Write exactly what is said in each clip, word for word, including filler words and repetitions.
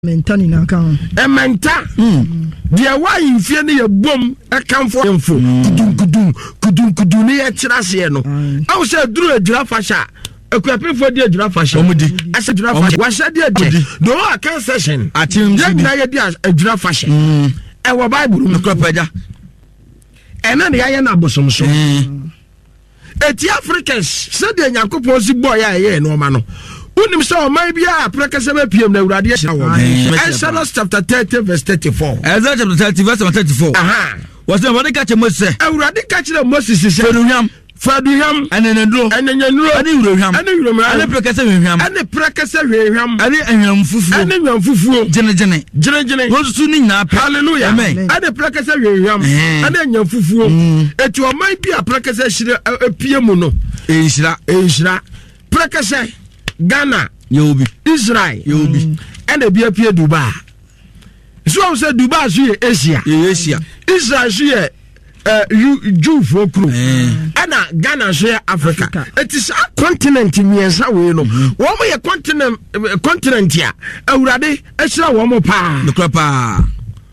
mentani na kan e menta dia wa yimfie ne ye bom e kanfo info kudum kudum kudum kudum ne ye kirase no awu se duru adura fasha ekwapefo di adura fasha omudi ase adura fasha wa sha di ade do a kan session atim di na ye di adura fasha e wo bible no kropaja e na ne ya ye na bosomso eti africans se de nyankopon si boy ya ye no ma no unim so man bia prekase ma piem na urade ya wo Exodus chapter thirty verse thirty-four Exodus chapter thirty verse thirty-four aha was the one ka che Moses urade ka che Moses se fenuham faduham enenendro enenendro ani ureham ani ureham ani prekase hweham ani prekase hweham ani ehwam fufuo ani ehwam fufuo jene jene jene jene wosu ni nyina hallelujah amen ani prekase hweham ani ehwam fufuo eti o man bia prekase hire epie mu no ehira ehira prekase Ghana, Yobi, Israel, Yobi, and the B P Dubai. So I said Dubai is Asia, Asia, Israel is uh, you Jew for crew, and Ghana is Africa. It is a continent in Yes, we know. One way a continent, uh, continent here. Already, extra one more pa, the crapa,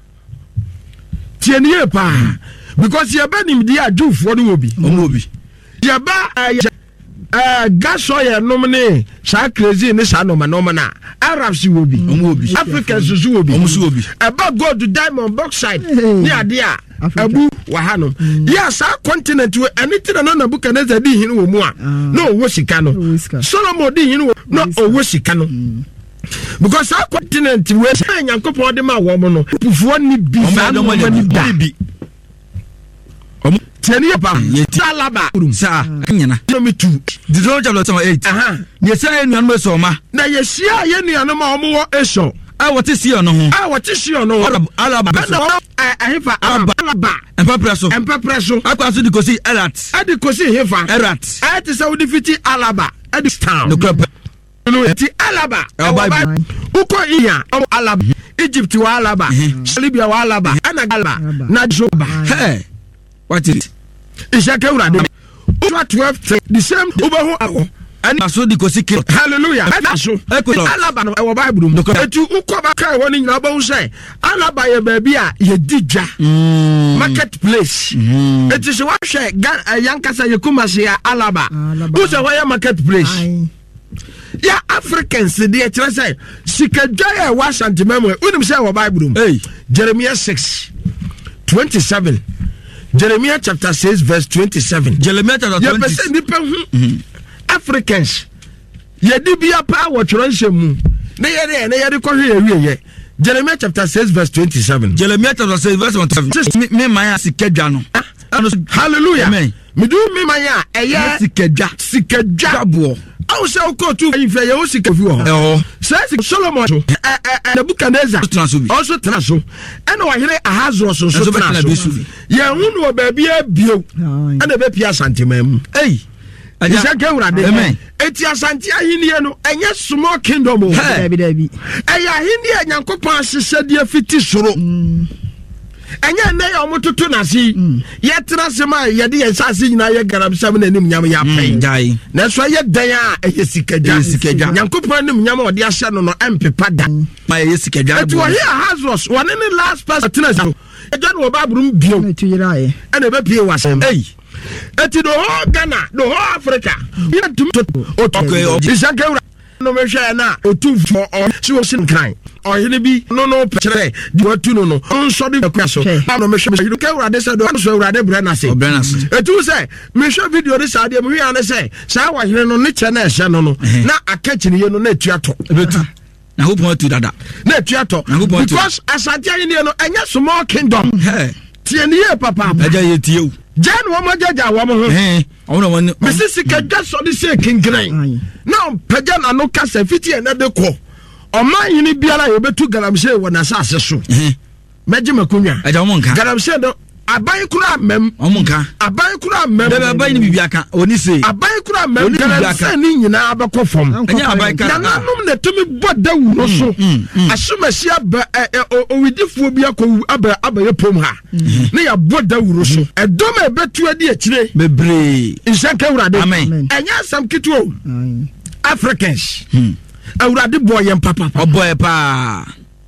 Tiania pa, because you're banning the Jew for the Wobi, Omobi, Yaba. Uh, gas oil nominee sa crazy ne sa no manomana Arabs will be Africans will be about gold to diamond bauxite ni ade a abu wahano yes our continent we anything na na Nebuchadnezzar di hin wo mu a no wo sika no Solomon di hin no wo sika no because our continent we Nyankopon de ma wo mo no pufuo ni bi sa no ni bi Tenia pa Alaba sa nyana me two Deuteronomy chapter eight aha ye say enuan me so ma na ye sia ye nuan ma omo wo eso a wote sia no ho a wote sia no Alaba na ahefa Alaba empa preso empa preso akwa so di kosi Erat adi kosi hefa Erat a ti sa wo defeat Alaba adi town no crap no ti Alaba uko iya Alaba Egypt wa Alaba Libya wa Alaba ana Alaba na Joba hey what is it? Ishaka urade. twelve the same ubaho awo. And so the kosiki. Hallelujah. Aso. Alaba no e wo Bible mu. Etu ukoba kai woni nyina obahu say Alaba ye baabi a ye didwa. Marketplace. Etu se wa hwe yankasa ye kumase ya Alaba. Who say why marketplace? Ya Africans dey tell say sikadwa e wa santimamo. Unim say wo Bible mu. Hey, Jeremiah six twenty-seven Jeremiah chapter six verse twenty-seven Jeremiah chapter twenty mm-hmm. Africans ye di bia pa wo twonhye mu ne ye ne ye ko hwe ye Jeremiah chapter six verse twenty-seven Jeremiah chapter six verse twenty-seven me man sikadwa no hallelujah amen me do me man ya eye sikadwa sikadwa bo aw se o ko tu ife ye o sikafi wo eh say Solomon eh eh Nebuchadnezzar also traso and wa here Ahazros so traso ye hunu o ba bia bio and be pia santemam eh aja ka urade amen eti asante ahini no enye small kingdom o dabi dabi eya ahini Nyankopon asese de afiti soro enye ne ya omototo nasi ye trasema ye de ensase nyina ye garabsam na nim nyam ya pen dai na so ye dan a eye sikadwa sikadwa Nyankopon nim nyam o de ahye no no empepa da ma ye sikadwa eti wo here Hazros one ne last person tenasa ejo no babrum bio etu yirae ene be pie wasem eh eti do ho Ghana do ho Africa ye tum okay isaka no me hwe na otu for on si wo sin kan ohene bi no no pere di watu no no nso de kwa so ba no me hwe you ka urade se do so urade bre na se etu se me hwe video de sa de me hwe an se sa wa hene no ne che na ehye no no na akachi ne no na etu ato betu na hope want to dada na etu ato because asante ayi no enya small kingdom tie ne ye papa aja ye tie Jan wo jaja wo mo eh ono won Misisi Kedja so de say kingren now peja na no kasa fiti e na de ko oman yini biara ye betu galamse wo na sase so eh meje makunwa aja wo nka galamse do aban kura mem omo nka aban kura mem de aban ni bibia ka oni se aban kura mem galamse ni nyina abakọ fom anya aban ka na nanum na tumi bodawu no so asomasi aba owidifo bia ko aba aba ye pom ha na ya bodawu ro so edom ebetu adi akire bebre insaka urade amen enya sam kitu Africans awurade boy yem papa boy pa